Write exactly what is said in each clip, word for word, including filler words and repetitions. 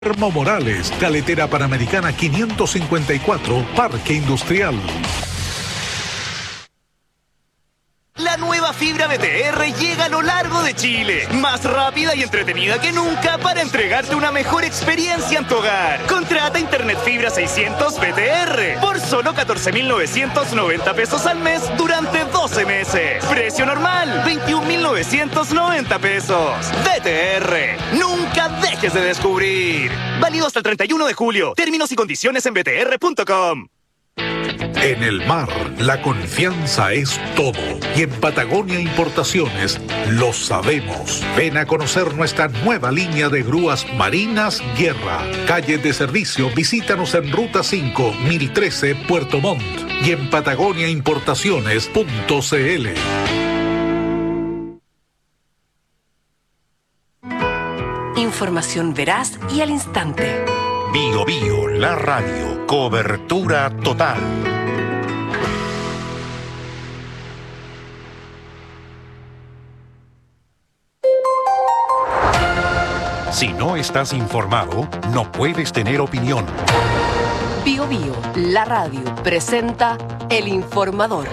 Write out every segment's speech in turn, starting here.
Guillermo Morales, Caletera Panamericana quinientos cincuenta y cuatro, Parque Industrial. La nueva fibra B T R llega a lo largo de Chile, más rápida y entretenida que nunca para entregarte una mejor experiencia en tu hogar. Contrata Internet Fibra seiscientos B T R por solo catorce mil novecientos noventa pesos al mes durante doce meses. Precio normal, veintiún mil novecientos noventa pesos. B T R, nunca dejes de descubrir. Válido hasta el treinta y uno de julio. Términos y condiciones en b t r punto com. En el mar, la confianza es todo. Y en Patagonia Importaciones lo sabemos. Ven a conocer nuestra nueva línea de grúas marinas Guerra. Calle de servicio, visítanos en Ruta cinco, mil trece, Puerto Montt. Y en patagonia importaciones punto c l. Información veraz y al instante. Bio Bio, la radio. Cobertura total. Si no estás informado, no puedes tener opinión. Bio Bio, la radio, presenta El Informador.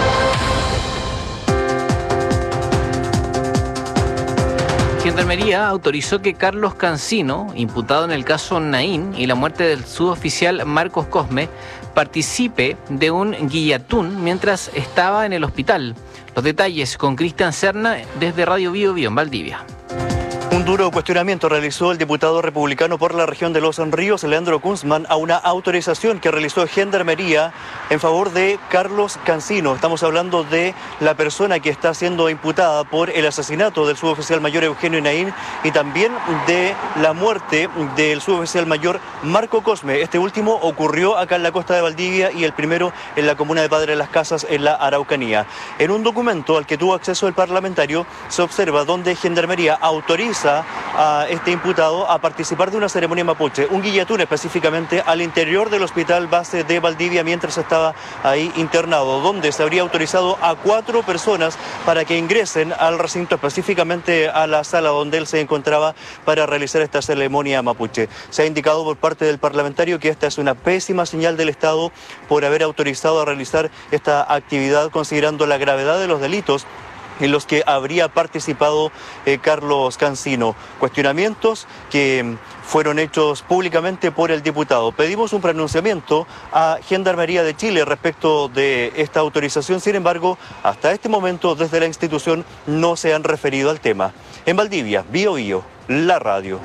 Gendarmería autorizó que Carlos Cancino, imputado en el caso Naín y la muerte del suboficial Marcos Cosme, participe de un guillatún mientras estaba en el hospital. Los detalles con Cristian Serna desde Radio Bio Bio en Valdivia. Un duro cuestionamiento realizó el diputado republicano por la región de Los Ríos, Leandro Kunzman, a una autorización que realizó Gendarmería en favor de Carlos Cancino. Estamos hablando de la persona que está siendo imputada por el asesinato del suboficial mayor Eugenio Naín y también de la muerte del suboficial mayor Marco Cosme. Este último ocurrió acá en la costa de Valdivia y el primero en la comuna de Padre Las Casas, en la Araucanía. En un documento al que tuvo acceso el parlamentario se observa donde Gendarmería autoriza a este imputado a participar de una ceremonia mapuche, un guillatún específicamente al interior del hospital base de Valdivia mientras estaba ahí internado, donde se habría autorizado a cuatro personas para que ingresen al recinto, específicamente a la sala donde él se encontraba para realizar esta ceremonia mapuche. Se ha indicado por parte del parlamentario que esta es una pésima señal del Estado por haber autorizado a realizar esta actividad considerando la gravedad de los delitos en los que habría participado eh, Carlos Cancino. Cuestionamientos que fueron hechos públicamente por el diputado. Pedimos un pronunciamiento a Gendarmería de Chile respecto de esta autorización. Sin embargo, hasta este momento desde la institución no se han referido al tema. En Valdivia, Bio Bio, la radio.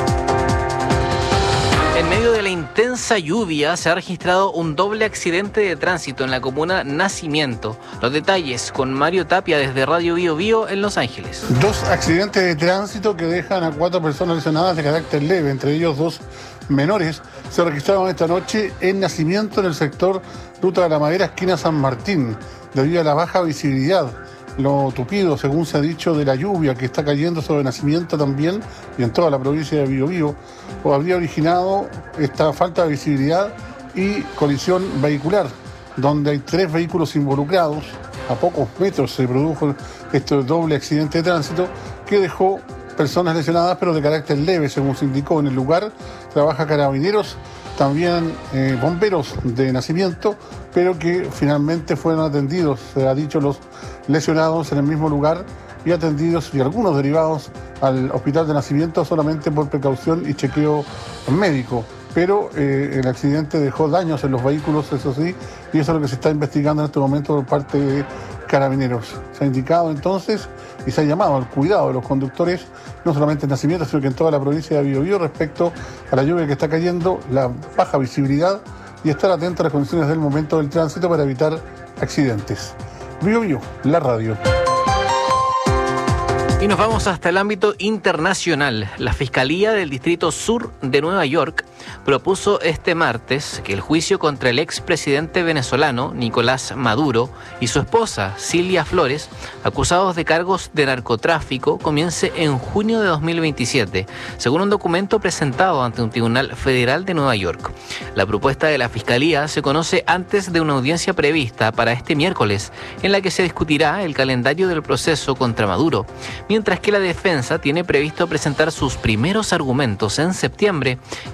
En medio de la intensa lluvia se ha registrado un doble accidente de tránsito en la comuna Nacimiento. Los detalles con Mario Tapia desde Radio Bio Bio en Los Ángeles. Dos accidentes de tránsito que dejan a cuatro personas lesionadas de carácter leve, entre ellos dos menores, se registraron esta noche en Nacimiento, en el sector Ruta de la Madera, esquina San Martín, debido a la baja visibilidad. Lo tupido, según se ha dicho, de la lluvia que está cayendo sobre Nacimiento también y en toda la provincia de Biobío, o habría originado esta falta de visibilidad y colisión vehicular, donde hay tres vehículos involucrados. A pocos metros se produjo este doble accidente de tránsito que dejó personas lesionadas, pero de carácter leve, según se indicó. En el lugar trabaja Carabineros, también eh, bomberos de Nacimiento, pero que finalmente fueron atendidos, se ha dicho, los lesionados en el mismo lugar y atendidos y algunos derivados al hospital de Nacimiento solamente por precaución y chequeo médico. Pero eh, el accidente dejó daños en los vehículos, eso sí, y eso es lo que se está investigando en este momento por parte de Carabineros. Se ha indicado entonces y se ha llamado al cuidado de los conductores, no solamente en Nacimiento, sino que en toda la provincia de Biobío, respecto a la lluvia que está cayendo, la baja visibilidad y estar atento a las condiciones del momento del tránsito para evitar accidentes. Biobío, la radio. Y nos vamos hasta el ámbito internacional. La Fiscalía del Distrito Sur de Nueva York propuso este martes que el juicio contra el expresidente venezolano Nicolás Maduro y su esposa Cilia Flores, acusados de cargos de narcotráfico, comience en junio de dos mil veintisiete, según un documento presentado ante un tribunal federal de Nueva York. La propuesta de la Fiscalía se conoce antes de una audiencia prevista para este miércoles, en la que se discutirá el calendario del proceso contra Maduro. mientras que la defensa tiene previsto presentar sus primeros argumentos en septiembre